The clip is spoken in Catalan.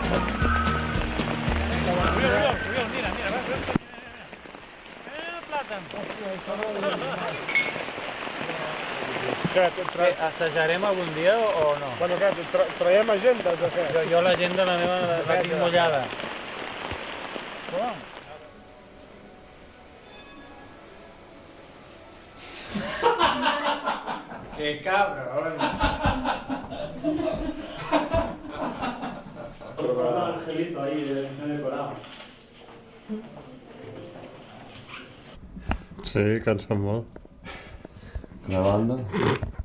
Oriol, mira, el plàtan. Assajarem algun dia o no? Bueno, què, traiem agendes o què? Jo l'agenda la meva la tinc mullada. Com? ¡Qué cabrón! Un angelito ahí decorado. Sí, cansa molt. La banda.